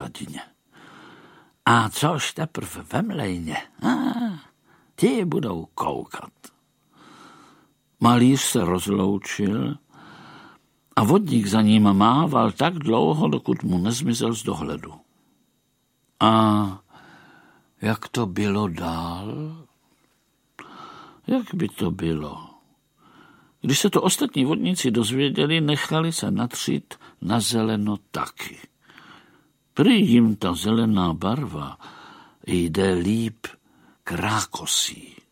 hladině. A což teprve ve mlejně, ti budou koukat. Malíř se rozloučil a vodník za ním mával tak dlouho, dokud mu nezmizel z dohledu. A jak to bylo dál? Jak by to bylo? Když se to ostatní vodníci dozvěděli, nechali se natřít na zeleno taky. Prý jim ta zelená barva jde líp k rákosí.